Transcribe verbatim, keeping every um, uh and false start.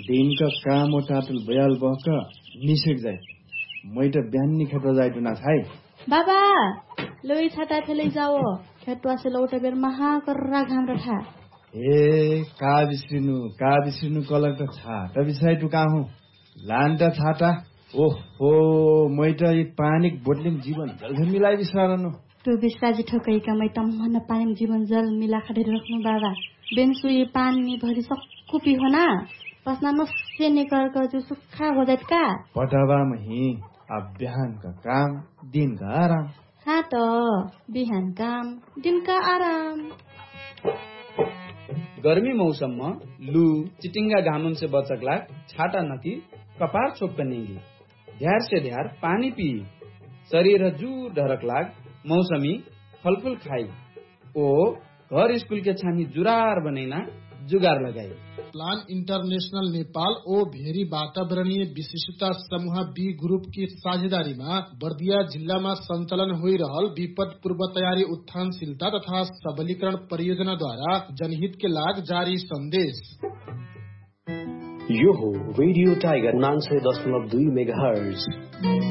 दिनका काम ओ टाटल बयाल बहक निसेक जाए मैं त बिहान खेतवा जाइटु ना थाई बाबा लोई छाता फेलै जाओ खेतवा से लौटे बेर महा कर्रा घाम रखा ए का बिस्रिनु का बिस्रिनु कलर त छाता बिसाइटु का हूँ लान्टा छाता ओहो मैं त यी पानी बोटलिम जीवन जल्दी मिलाई बिसरानु तो बिस्राजी ठोकैका मै तम्मन पानी जीवन जल मिला खडेर राख्नु बाबा बेन्सु यी पानी भरि सक्कु पिहोना पसना मस्से निकर का जो सुक्खा हो जात का पटावा मही अब बिहान का काम दिन का आराम हाँ तो बिहान काम दिन का आराम। गर्मी मौसममा लू चिटिंगा घामन से बचकला छाता नथी कपार छोप नेगी ध्यार से ध्यार पानी पी शरीर जूर ढरक लाग मौसमी फलफूल खाई ओ घर स्कूल के छानी जुरार बनैना जुगार लगाई। प्लान इंटरनेशनल नेपाल ओ भेरी वातावरणीय विशिष्टता समूह बी ग्रुप की साझेदारी में बर्दिया जिला में संचालन हो रहल विपद पूर्व तैयारी उत्थानशीलता तथा सबलीकरण परियोजना द्वारा जनहित के लाग जारी संदेश। यो हो रेडियो टाइगर उनान्सय दशमलव दुई मेगा हर्ज।